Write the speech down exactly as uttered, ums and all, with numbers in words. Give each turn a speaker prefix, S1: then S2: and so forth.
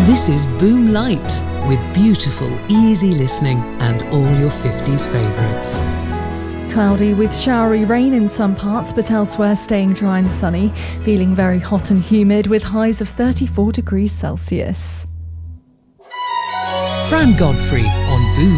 S1: This is Boom Light, with beautiful, easy listening and all your fifties favourites.
S2: Cloudy with showery rain in some parts, but elsewhere staying dry and sunny. Feeling very hot and humid with highs of thirty-four degrees Celsius.
S1: Fran Godfrey on Boom